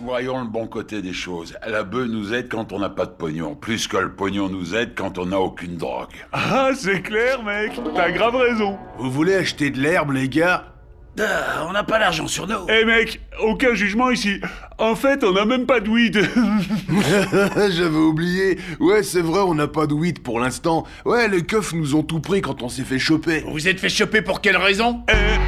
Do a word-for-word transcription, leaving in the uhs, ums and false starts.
Voyons le bon côté des choses. La bœuf nous aide quand on n'a pas de pognon, plus que le pognon nous aide quand on n'a aucune drogue. Ah, c'est clair, mec. T'as grave raison. Vous voulez acheter de l'herbe, les gars? Ah, on n'a pas l'argent sur nous. Eh mec, aucun jugement ici. En fait, on n'a même pas de weed. J'avais oublié. Ouais, c'est vrai, on n'a pas de weed pour l'instant. Ouais, les keufs nous ont tout pris quand on s'est fait choper. Vous vous êtes fait choper pour quelle raison? Eh,